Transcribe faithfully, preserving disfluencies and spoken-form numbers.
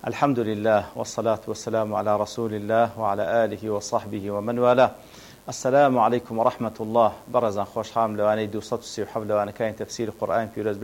الحمد لله والصلاة والسلام على رسول الله وعلى آله وصحبه ومن والاه. السلام عليكم ورحمة الله. برزان خوش حام لواني دوصد وسي وحب لوانا كاين تفسير القرآن في